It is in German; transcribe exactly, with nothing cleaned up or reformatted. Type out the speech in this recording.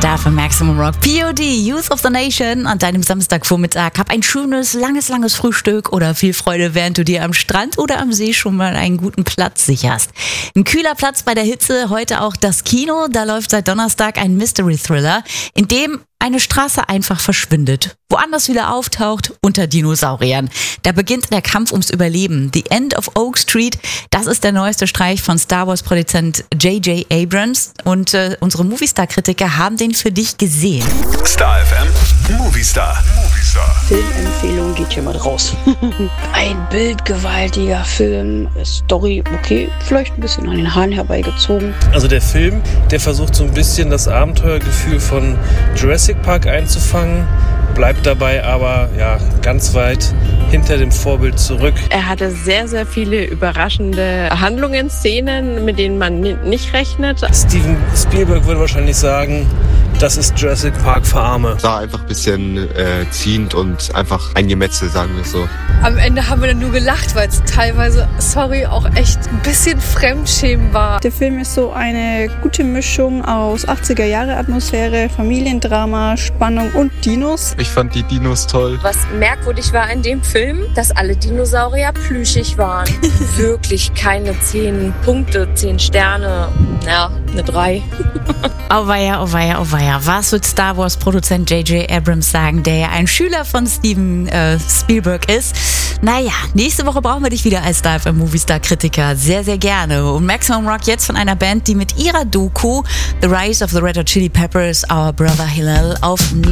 Da von Maximum Rock. P O D, Youth of the Nation, an deinem Samstagvormittag. Hab ein schönes, langes, langes Frühstück oder viel Freude, während du dir am Strand oder am See schon mal einen guten Platz sicherst. Ein kühler Platz bei der Hitze, heute auch das Kino. Da läuft seit Donnerstag ein Mystery-Thriller, in dem eine Straße einfach verschwindet, woanders wieder auftaucht, unter Dinosauriern. Da beginnt der Kampf ums Überleben. The End of Oak Street, das ist der neueste Streich von Star Wars-Produzent J J Abrams. Und äh, unsere Movistar-Kritiker haben den für dich gesehen. Star F M, Movistar. Movistar. Filmempfehlung geht hier mal raus. Ein bildgewaltiger Film, Story, okay, vielleicht ein bisschen an den Haaren herbeigezogen. Also der Film, der versucht so ein bisschen das Abenteuergefühl von Jurassic Park einzufangen, bleibt dabei aber ja ganz weit hinter dem Vorbild zurück. Er hatte sehr, sehr viele überraschende Handlungen, Szenen, mit denen man nicht rechnet. Steven Spielberg würde wahrscheinlich sagen, das ist Jurassic Park für Arme. War einfach ein bisschen äh, ziehend und einfach ein Gemetzel, sagen wir es so. Am Ende haben wir dann nur gelacht, weil es teilweise, sorry, auch echt ein bisschen Fremdschämen war. Der Film ist so eine gute Mischung aus achtziger-Jahre-Atmosphäre, Familiendrama, Spannung und Dinos. Ich fand die Dinos toll. Was merkwürdig war in dem Film, dass alle Dinosaurier plüschig waren. Wirklich keine zehn Punkte, zehn Sterne, ja, eine drei. Auweia, auweia, auweia. Was wird Star Wars-Produzent J J Abrams sagen, der ja ein Schüler von Steven äh, Spielberg ist? Naja, nächste Woche brauchen wir dich wieder als Star F M Movistar-Kritiker. Sehr, sehr gerne. Und Maximum Rock jetzt von einer Band, die mit ihrer Doku The Rise of the Red Hot Chili Peppers, Our Brother Hillel auf